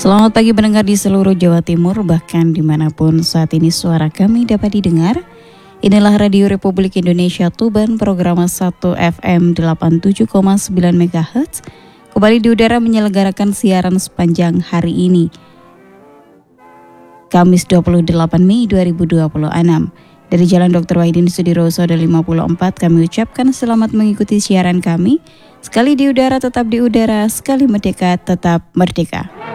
Selamat pagi pendengar di seluruh Jawa Timur, bahkan dimanapun saat ini suara kami dapat didengar. Inilah Radio Republik Indonesia Tuban, program 1 FM 87,9 MHz. Kembali di udara menyelenggarakan siaran sepanjang hari ini, Kamis 28 Mei 2026. Dari Jalan Dr. Wahidin Sudiroso 54, kami ucapkan selamat mengikuti siaran kami. Sekali di udara tetap di udara, sekali merdeka tetap merdeka.